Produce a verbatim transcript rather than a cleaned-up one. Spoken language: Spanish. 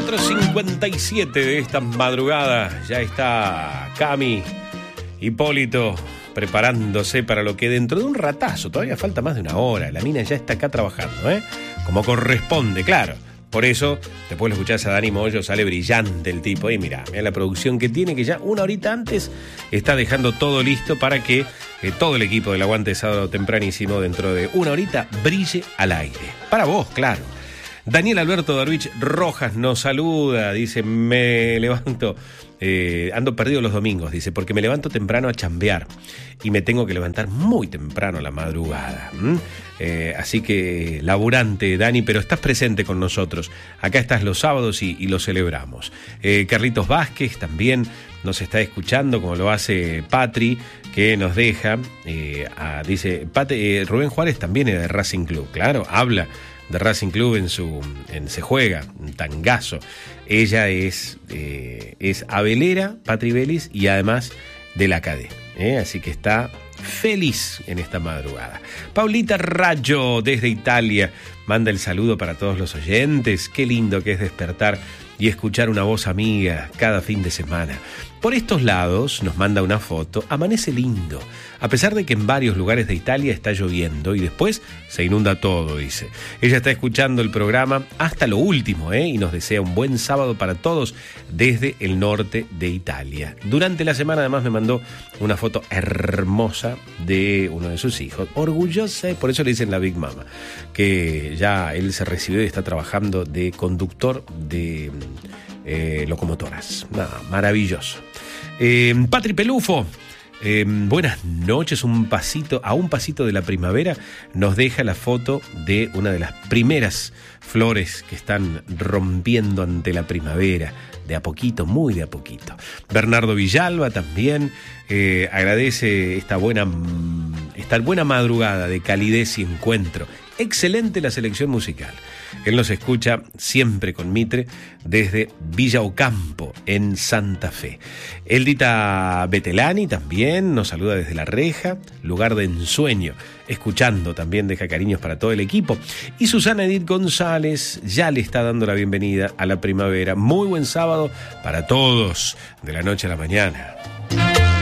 cuatro cincuenta y siete de esta madrugada. Ya está Cami, Hipólito, preparándose para lo que dentro de un ratazo, todavía falta más de una hora. La mina ya está acá trabajando, ¿eh? Como corresponde, claro. Por eso, después lo escuchás a Dani Moyo, sale brillante el tipo. Y mirá, mirá la producción que tiene, que ya una horita antes está dejando todo listo para que eh, todo el equipo del Aguante Sábado Tempranísimo, dentro de una horita, brille al aire. Para vos, claro. Daniel Alberto Darwich Rojas nos saluda, dice, me levanto, eh, ando perdido los domingos, dice, porque me levanto temprano a chambear y me tengo que levantar muy temprano a la madrugada. ¿Mm? Eh, así que laburante, Dani, pero estás presente con nosotros. Acá estás los sábados y, y lo celebramos. Eh, Carlitos Vázquez también nos está escuchando, como lo hace Patri, que nos deja, eh, a, dice, Pat, eh, Rubén Juárez también es de Racing Club, claro, habla de Racing Club en su en Se Juega, un tangazo. Ella es, eh, es abelera, Patri Vélez, y además de la Cadé, ¿eh? Así que está feliz en esta madrugada. Paulita Rayo, desde Italia, manda el saludo para todos los oyentes. Qué lindo que es despertar y escuchar una voz amiga cada fin de semana. Por estos lados nos manda una foto, amanece lindo, a pesar de que en varios lugares de Italia está lloviendo y después se inunda todo, dice. Ella está escuchando el programa hasta lo último, ¿eh? Y nos desea un buen sábado para todos desde el norte de Italia. Durante la semana además me mandó una foto hermosa de uno de sus hijos, orgullosa, por eso le dicen la Big Mama, que ya él se recibió y está trabajando de conductor de eh, locomotoras. Nada, maravilloso. Eh, Patri Pelufo, eh, buenas noches. Un pasito, a un pasito de la primavera, nos deja la foto de una de las primeras flores que están rompiendo ante la primavera, de a poquito, muy de a poquito. Bernardo Villalba también eh, agradece esta buena, esta buena madrugada de calidez y encuentro. Excelente la selección musical. Él nos escucha siempre con Mitre desde Villa Ocampo, en Santa Fe. Eldita Betelani también nos saluda desde La Reja, lugar de ensueño, escuchando también, deja cariños para todo el equipo. Y Susana Edith González ya le está dando la bienvenida a la primavera. Muy buen sábado para todos, de la noche a la mañana.